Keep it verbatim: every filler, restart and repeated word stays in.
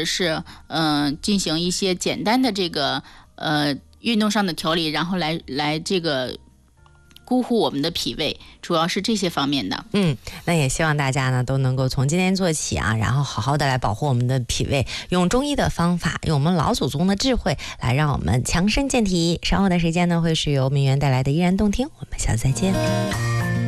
者是嗯、呃、进行一些简单的这个呃运动上的调理，然后来来这个固护我们的脾胃，主要是这些方面的。 嗯，那也希望大家呢都能够从今天做起啊，然后好好的来保护我们的脾胃，用中医的方法，用我们老祖宗的智慧来让我们强身健体。稍后的时间呢会是由明媛带来的依然动听，我们下次再见。